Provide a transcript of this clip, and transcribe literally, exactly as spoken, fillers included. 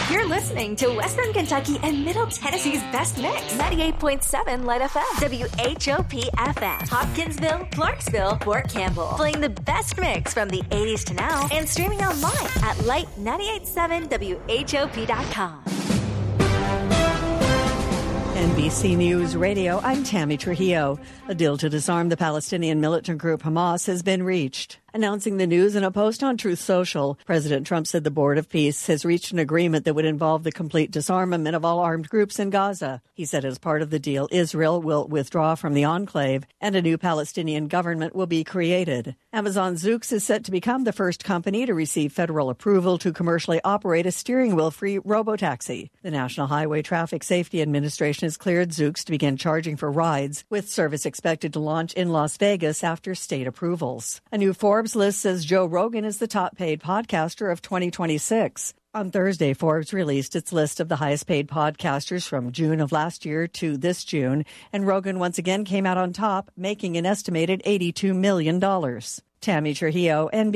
You're listening to Western Kentucky and Middle Tennessee's best mix. ninety-eight point seven Light F M. W H O P F M. Hopkinsville, Clarksville, Fort Campbell. Playing the best mix from the eighties to now and streaming online at light nine eight seven W H O P dot com. N B C News Radio, I'm Tammy Trujillo. A deal to disarm the Palestinian militant group Hamas has been reached. Announcing the news in a post on Truth Social, President Trump said the Board of Peace has reached an agreement that would involve the complete disarmament of all armed groups in Gaza. He said as part of the deal, Israel will withdraw from the enclave and a new Palestinian government will be created. Amazon Zoox is set to become the first company to receive federal approval to commercially operate a steering wheel-free robotaxi. The National Highway Traffic Safety Administration has cleared Zoox to begin charging for rides, with service expected to launch in Las Vegas after state approvals. A new Forbes list says Joe Rogan is the top-paid podcaster of twenty twenty-six. On Thursday, Forbes released its list of the highest-paid podcasters from June of last year to this June, and Rogan once again came out on top, making an estimated eighty-two million dollars. Tammy Trujillo, N B C